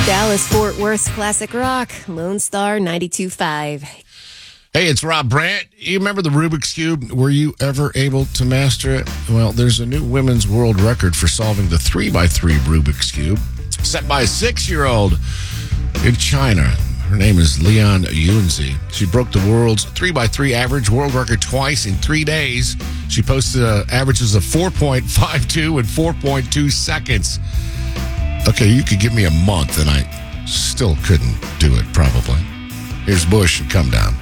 Dallas-Fort Worth's classic rock, Lone Star 92.5. Hey, it's Rob Brandt. You remember the Rubik's Cube? Were you ever able to master it? Well, there's a new women's world record for solving the 3x3 Rubik's Cube, set by a 6-year-old in China. Her name is Lian Yunzi. She broke the world's 3x3 average world record twice in 3 days. She posted averages of 4.52 and 4.2 seconds. Okay, you could give me a month and I still couldn't do it, probably. Here's Bush and Come Down.